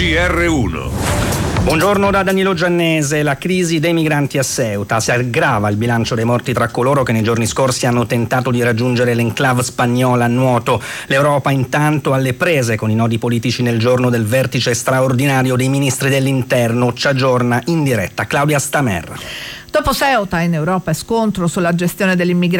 GR1. Buongiorno da Danilo Giannese. La crisi dei migranti a Ceuta. Si aggrava il bilancio dei morti tra coloro che nei giorni scorsi hanno tentato di raggiungere l'enclave spagnola a nuoto. L'Europa intanto alle prese con i nodi politici nel giorno del vertice straordinario dei ministri dell'interno. Ci aggiorna in diretta Claudia Stamer. Dopo Ceuta in Europa è scontro sulla gestione dell'immigrazione